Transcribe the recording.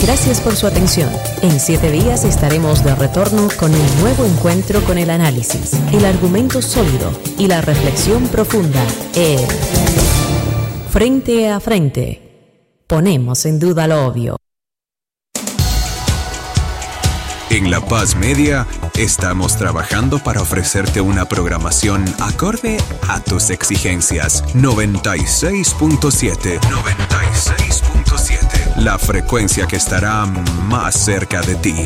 Gracias por su atención. En 7 días estaremos de retorno con un nuevo encuentro con el análisis, el argumento sólido y la reflexión profunda en Frente a Frente. Ponemos en duda lo obvio. En La Paz Media estamos trabajando para ofrecerte una programación acorde a tus exigencias. 96.7. 96.7. La frecuencia que estará más cerca de ti.